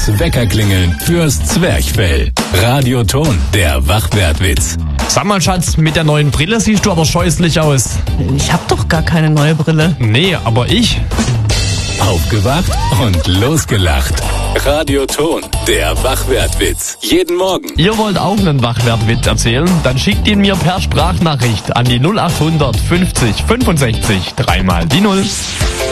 Das Weckerklingeln fürs Zwerchfell. Radioton, der Wachwertwitz. Sag mal, Schatz, mit der neuen Brille siehst du aber scheußlich aus. Ich hab doch gar keine neue Brille. Nee, aber ich. Aufgewacht und losgelacht. Radioton, der Wachwertwitz. Jeden Morgen. Ihr wollt auch einen Wachwertwitz erzählen? Dann schickt ihn mir per Sprachnachricht an die 0800 50 65 3 mal die 0.